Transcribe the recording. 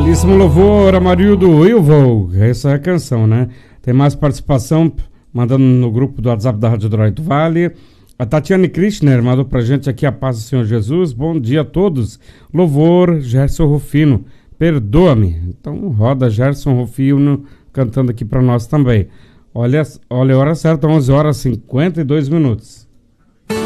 Belíssimo louvor, Amarildo Eu Vou. Essa é a canção, né? Tem mais participação, mandando no grupo do WhatsApp da Rádio Dourado do Vale. A Tatiane Krishner mandou pra gente aqui a paz do Senhor Jesus. Bom dia a todos. Louvor, Gerson Rufino. Perdoa-me. Então roda Gerson Rufino cantando aqui pra nós também. Olha a hora certa, 11 horas e 52 minutos.